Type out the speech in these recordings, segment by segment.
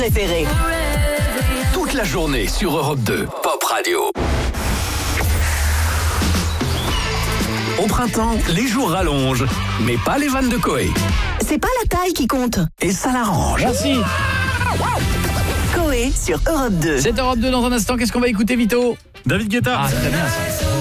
préférés. Toute la journée sur Europe 2, Pop Radio. Au printemps, les jours rallongent, mais pas les vannes de Koé. C'est pas la taille qui compte. Et ça l'arrange. Merci. Koé sur Europe 2. C'est Europe 2 dans un instant. Qu'est-ce qu'on va écouter, Vito? David Guetta. Ah, c'est très bien ça.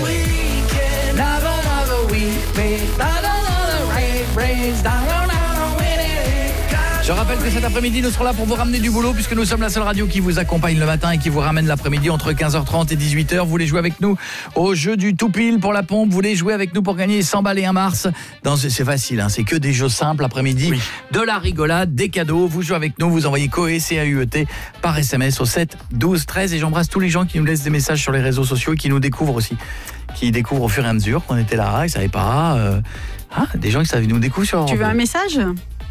Je rappelle que cet après-midi, nous serons là pour vous ramener du boulot puisque nous sommes la seule radio qui vous accompagne le matin et qui vous ramène l'après-midi entre 15h30 et 18h. Vous voulez jouer avec nous au jeu du tout pile pour la pompe. Vous voulez jouer avec nous pour gagner 100 balles et un Mars. C'est facile, hein, c'est que des jeux simples après-midi. Oui. De la rigolade, des cadeaux. Vous jouez avec nous, vous envoyez Koé, C-A-U-E-T, par SMS au 7 12 13. Et j'embrasse tous les gens qui nous laissent des messages sur les réseaux sociaux et qui nous découvrent aussi. Qui découvrent au fur et à mesure qu'on était là, ils ne savaient pas. Des gens qui nous découvrent sur... Tu veux un message ?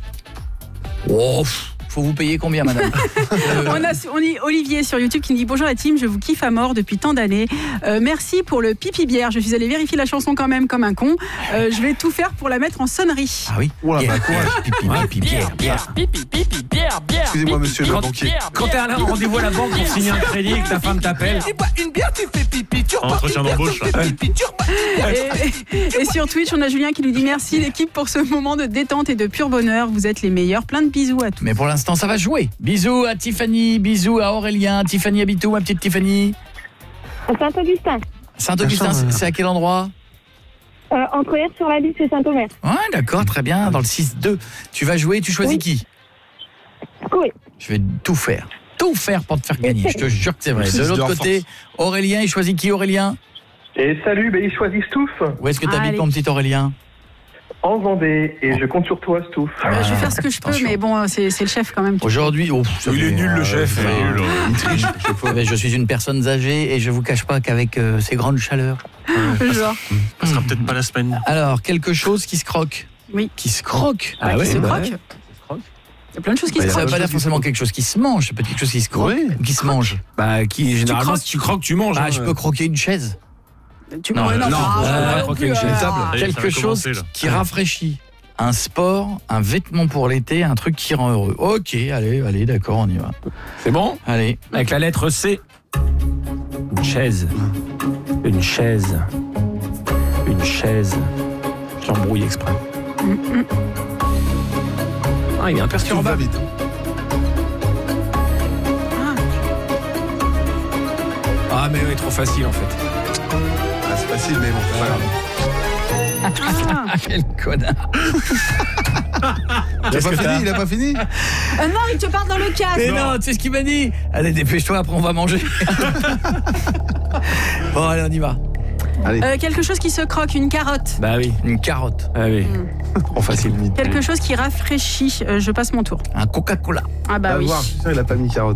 Oh, faut vous payer combien, madame? On a Olivier sur YouTube qui nous dit: bonjour la team, je vous kiffe à mort depuis tant d'années. Merci pour le pipi bière. Je suis allée vérifier la chanson quand même comme un con. Je vais tout faire pour la mettre en sonnerie. Ah oui. Oula, bah quoi? Pipi bière. Bière. Excusez-moi, monsieur le banquier. Quand t'es à un rendez-vous à la banque pour signer un crédit et que ta femme t'appelle. Tu bois une bière, tu fais pipi. Tu repars Entretien une bière, d'embauche. tu fais pipi. Tu repars. Et sur Twitch, on a Julien qui nous dit: merci l'équipe pour ce moment de détente et de pur bonheur. Vous êtes les meilleurs. Plein de bisous à tous. Mais pour l'instant, ça va jouer. Bisous à Tiffany, bisous à Aurélien. Tiffany habite où, ma petite Tiffany? À Saint-Augustin. Saint-Augustin, c'est à quel endroit? Entre Hier-sur-la-Lys et Saint-Omer. Ouais, d'accord, très bien. Dans le 6-2. Tu vas jouer, tu choisis qui? Oui. Je vais tout faire pour te faire gagner. Je te jure que c'est vrai. De l'autre côté, Aurélien, il choisit qui, Aurélien? Et salut, ils choisissent Stouff. Où est-ce que tu habites, mon petit Aurélien? En Vendée, et je compte sur toi, Stouff. Je vais faire ce que je peux, mais bon, c'est le chef quand même. Aujourd'hui, Il est nul, le chef. Il triche. Je suis une personne âgée et je vous cache pas qu'avec ces grandes chaleurs. Genre. Ça sera peut-être pas la semaine. Alors, quelque chose qui se croque. Oui. Qui se croque. Ah ouais, qui se croque. Il y a plein de choses qui se Ça croquent. veut pas dire forcément quelque chose qui se mange, c'est peut-être quelque chose qui se croque, ou qui se mange. Bah, généralement, si tu croques, tu manges. Je peux croquer une chaise. Non, croquer une chaise. Quelque chose qui rafraîchit. Un sport, un vêtement pour l'été, un truc qui rend heureux. Ok, allez, d'accord, on y va. C'est bon? Allez. Avec la lettre C. Une chaise. Une chaise. Une chaise. J'embrouille exprès. Ah, il est imperturbable. Ah, mais oui, trop facile en fait. Ah, c'est facile, mais bon, c'est pas grave. Quel connard. Il a pas fini Non, il te parle dans le casque. Mais non, tu sais ce qu'il m'a dit? Allez, dépêche-toi, après on va manger. Bon, allez, on y va. Allez. Quelque chose qui se croque, une carotte. Bah oui. Une carotte. Ah oui. Trop facile. Quelque chose qui rafraîchit. Je passe mon tour. Un Coca-Cola. Ah bah oui. Je suis sûr, il a pas mis carotte.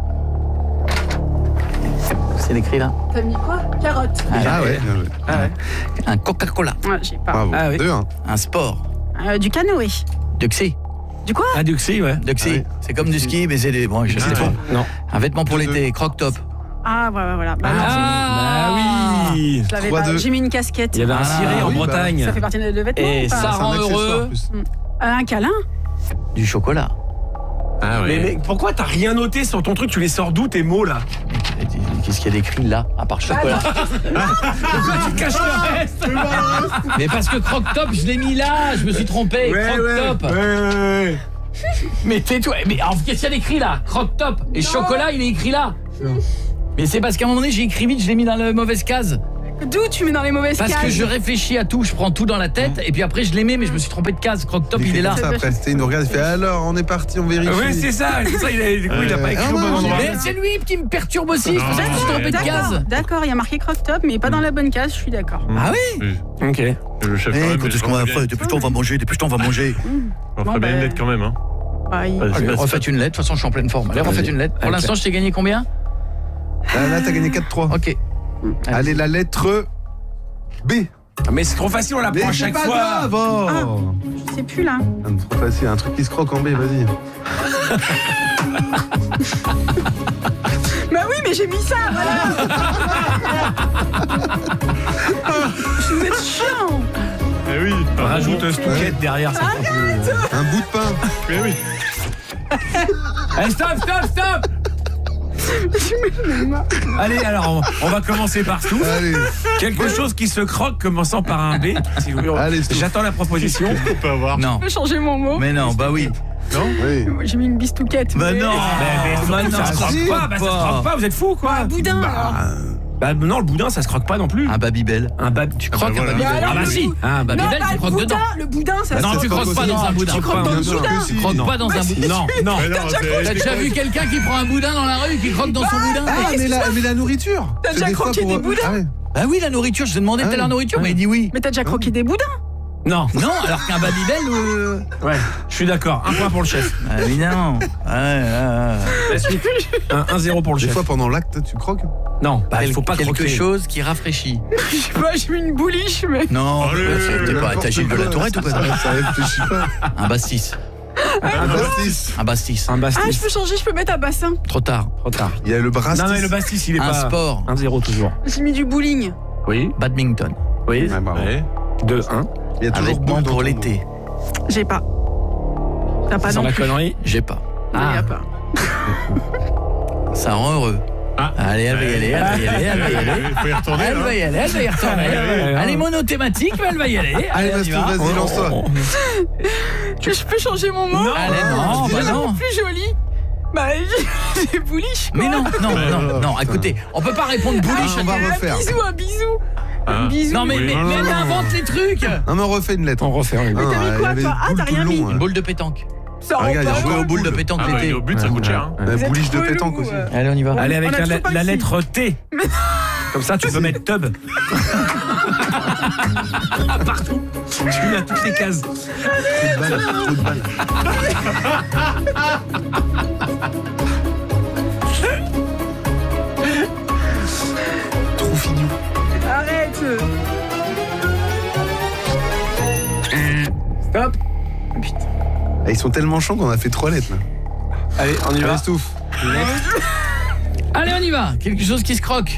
C'est écrit là. T'as mis quoi? Carotte. Ah ouais. Un Coca-Cola. Ouais, j'ai pas. Bravo. Ah oui. 2-1. Un sport. Du canoë. Duxi. Du quoi? Ah, Duxi, ouais. Duxi. Ah oui. C'est comme du ski, mais c'est des... Bon, je sais pas. Non. Un vêtement pour l'été, croque-top. Ah, voilà. Bah, non, Bah oui. je l'avais pas. 3-2. J'ai mis une casquette. Il y avait un ciré en oui, bah, Bretagne. Ça fait partie de vêtements Et ou pas? ça rend heureux. Un câlin. Du chocolat. Ah Mais pourquoi t'as rien noté sur ton truc? Tu les sors d'où tes mots là? Qu'est-ce qu'il y a d'écrit là, à part chocolat? Pourquoi tu caches le reste? Mais parce que croque-top, je l'ai mis là, je me suis trompé. Croque-top. Ouais. Mais tais-toi. Mais alors, qu'est-ce qu'il y a d'écrit là? Croque-top. Et chocolat, il est écrit là. Mais c'est parce qu'à un moment donné, j'ai écrit vite, je l'ai mis dans la mauvaise case. D'où tu mets dans les mauvaises cases? Parce que je réfléchis à tout, je prends tout dans la tête, et puis après je l'aimais, mais je me suis trompé de case. Croque-top, il est là. Ça, après, il nous regarde, il fait alors, on est parti, on vérifie. Oui, c'est ça. Du coup, il a pas écrit au bon endroit. Mais c'est lui qui me perturbe aussi, c'est pour ça que je me suis trompé de case. D'accord, il y a marqué croque-top, mais pas dans la bonne case, je suis d'accord. Ah oui? Ok. Le chef, Quand est-ce qu'on va faire? Dépêche-toi, on va manger, dépêche-toi, on va manger. on ferait bien une lettre quand même. Hein. Allez, refaites une lettre, de toute façon je suis en pleine forme. Allez, refaites une lettre. Pour l'instant, je t'ai gagné combien? Là, t'as gagné 4-3. Ok. Allez, la lettre B. Mais c'est trop facile, on la prend à chaque fois. Grave, oh. Je sais plus là. Trop facile, un truc qui se croque en B, vas-y. Bah oui, mais j'ai mis ça, voilà. Vous êtes chiant. Eh oui. Rajoute Stouquette derrière. Un bout de pain. Eh oui. Allez, stop. Allez, alors on va commencer par Stouff. Quelque chose qui se croque commençant par un B. Allez, j'attends la proposition. On peut avoir. Non. Je peux changer mon mot. Mais non, bah oui. Non oui. J'ai mis une bistouquette. Bah non. Ça se croque pas. Ça se croque pas. Vous êtes fous quoi. Un boudin. Bah non, le boudin ça se croque pas non plus. Un Babybel. Tu croques un voilà. Babybel. Ah, Ah bah si. Un Babybel tu croques dedans. Le boudin, ça Non, se tu croques pas dans un boudin. Tu croques dans le boudin. Tu croques pas dans un boudin. Non. T'as déjà vu quelqu'un qui prend un boudin dans la rue et qui croque dans son boudin? Mais la nourriture. T'as déjà croqué des boudins? Bah oui, la nourriture, je te demandais la nourriture, mais il dit oui. Mais t'as déjà croqué des boudins? Non, alors qu'un Babybel ouais, je suis d'accord. Un point pour le chef. Évidemment. La suite. 1-0 pour le chef. Des fois pendant l'acte, tu croques? Non, il faut pas quelque croquer. chose qui rafraîchit. Je sais pas, j'ai mis une bouliche, mais... Non, t'as Gilles de la Tourette ou quoi? Ça réfléchit pas. Un bastis. Un bastis. Un bastis. Ah, je peux changer, je peux mettre un bassin. Trop tard. Il y a le brastis. Non, mais le bastis, il est Un pas... sport. 1-0 toujours. J'ai mis du bowling. Oui. Badminton. Oui. Ouais, bravo. 2-1. Il y a Un toujours vêtement boule dans pour ton l'été. J'ai pas. T'as pas Sans non la plus. connerie. J'ai pas. Il y a pas. Ça rend heureux. Allez, elle va y aller, elle va y aller. Il faut y retourner. Elle va y aller, elle va y retourner. Elle est monothématique, mais elle va y aller. Allez, on y va. vas-y, lance-toi. Je peux changer mon mot? Allez, non, bah non. Plus joli. Bah, j'ai bouliche, quoi. Mais non, écoutez, on peut pas répondre bouliche. On va refaire. Un bisou. Un bisou. Non, mais elle invente les trucs. Non, mais on refait une lettre. On refait un. Mais t'as mis quoi, toi? Ah, t'as rien mis. Une boule de pétanque. Ça rend Regarde, pas il a joué compte. aux boules de pétanque l'été. Au but, ça coûte cher. La Vous êtes bouliche de relou, pétanque aussi. Allez, on y va. Allez, avec On a toujours pas la ici. lettre T. Comme ça, tu peux mettre tub. Partout. Tu as toutes les cases. Trop de balles. Trop fignon. Arrête. Stop. Ah, ils sont tellement chants qu'on a fait 3 lettres là. Allez, on y va. Allez, Stouff. Allez, on y va. Quelque chose qui se croque.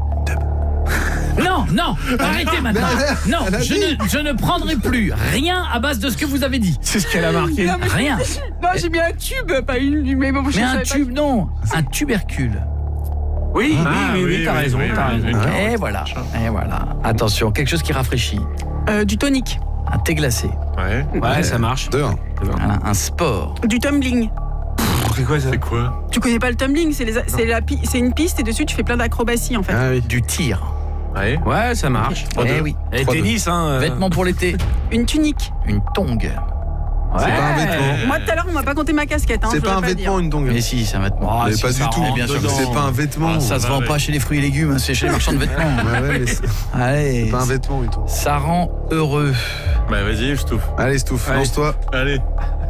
Non, arrêtez maintenant. Non, je ne prendrai plus rien à base de ce que vous avez dit. C'est ce qu'elle a marqué. Non, mais- Rien. Non, j'ai mis un tube, pas une. Mais bon, je Mais un savais tube, non. Un tubercule. Oui, t'as raison. Et voilà. Attention, quelque chose qui rafraîchit. Du tonic. Un thé glacé. Ouais, ça marche. 2-1. Un sport. Du tumbling. C'est quoi ça? C'est quoi? Tu connais pas le tumbling? C'est une piste et dessus tu fais plein d'acrobaties en fait. Ah oui. Du tir. Ouais, ça marche. Eh oui. Et tennis, hein. Vêtements pour l'été. Une tunique. Une tongue. C'est pas un vêtement. Moi tout à l'heure on m'a pas compté ma casquette. Hein, C'est je pas un voudrais vêtement, dire. une tongue. Mais si, c'est un vêtement. Mais pas ça du tout. rentre bien sûr que dedans. C'est pas un vêtement. Ça se vend pas chez les fruits et légumes, c'est chez les marchands de vêtements. Ouais, mais c'est Allez. pas un vêtement, une tongue. Ça rend heureux. Bah vas-y, je t'ouvre. Allez, Stouff, Allez. lance-toi. Allez.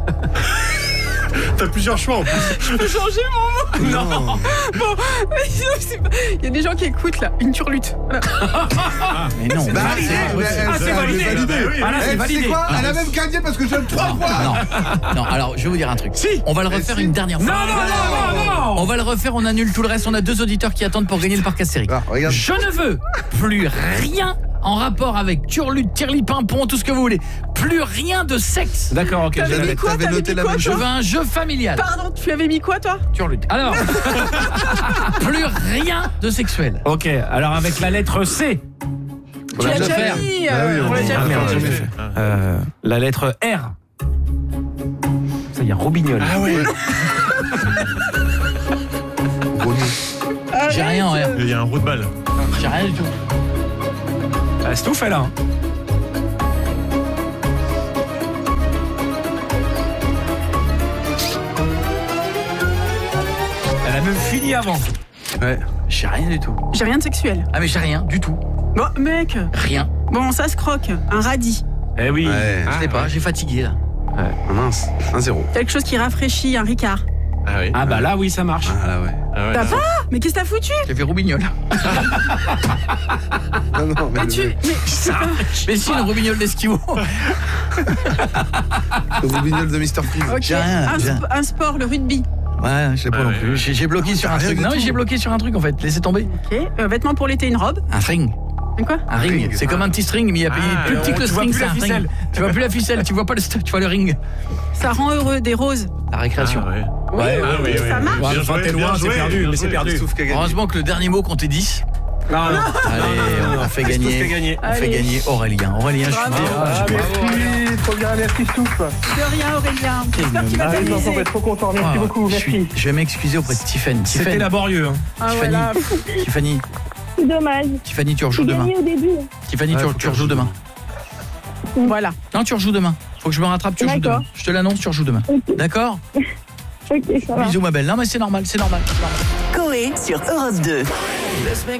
T'as plusieurs choix en plus. Je peux changer mon mot. Non. Bon, mais sinon, c'est pas- il y a des gens qui écoutent là. Une turlute. Voilà. Mais non. Bah, c'est pas possible. c'est validé. Ah là, c'est validé. C'est quoi? Elle a même gagné parce que je donne 3 points. Non, alors je vais vous dire un truc. Si. On va le refaire une dernière fois. Non. On va le refaire, on annule tout le reste. On a 2 auditeurs qui attendent pour gagner le parc Astérix. Ah, regarde. Je ne veux plus rien en rapport avec turlute, tirli-pimpon, tout ce que vous voulez. Plus rien de sexe. D'accord, ok. T'avais mis quoi? T'avais T'avais noté mis la quoi, même Je toi? veux un jeu familial. Pardon, tu avais mis quoi toi? Turlute. Alors, plus rien de sexuel. Ok, alors avec la lettre C. Tu l'as déjà déjà fait. mis. Bah oui, on l'a déjà Ah, fait. merde, j'ai jamais fait. La lettre R. Ça y est, robignol. Ah ouais. J'ai rien en R. Il y a un roue de balle. J'ai rien du tout. Stouff, elle a. Hein. Elle a même fini avant. Ouais. J'ai rien du tout. J'ai rien de sexuel. Ah mais j'ai rien du tout. Bon, mec. Rien. Bon, ça se croque. Un radis. Eh oui. Ouais. Je sais pas, j'ai fatigué là. Ah, mince. 1-0. Quelque chose qui rafraîchit. Un ricard. Ah oui. Ah bah là, oui, ça marche. Ah là, ouais. Ah ouais, T'as là. pas? Mais qu'est-ce que t'as foutu? J'ai fait Roubignol. Non, non, Mais tu. Mais Mais si, le Roubignol d'Esquivo. Le robignol de Mr. Freeze. Ok. J'ai rien, j'ai rien. Un sport, le rugby. Ouais, je sais pas Ah non ouais, plus. ouais. J'ai bloqué sur un rien truc. du Non, mais tout. j'ai bloqué sur un truc en fait. Laissez tomber. Ok. Vêtements pour l'été, une robe. Un string. Quoi? Un ring. C'est comme un petit string, mais il est plus petit que le string, c'est un ring. Tu vois plus la ficelle, tu vois pas tu vois le ring. Ça rend heureux, des roses. La récréation. Oui, ça marche. Quand t'es loin, c'est perdu, mais c'est perdu. Heureusement que le dernier mot comptait 10. Non. Allez, on fait gagner. On fait gagner Aurélien. Aurélien, je suis Merci, trop bien, merci Stouff. De rien, Aurélien. J'espère que tu vas On t'amuser. va être trop content, merci beaucoup, merci. Je vais m'excuser auprès de Tiffany. C'était laborieux. Voilà. Tiffany, C'est dommage. Tiffany, tu J'ai rejoues demain. gagné au début. Tiffany, tu rejoues demain. Voilà. Non, tu rejoues demain. Faut que je me rattrape, tu rejoues D'accord. demain. Je te l'annonce, tu rejoues demain. D'accord? Ok, ça va. Bisous ma belle. Non mais c'est normal. Coé sur Europe 2. Laisse mec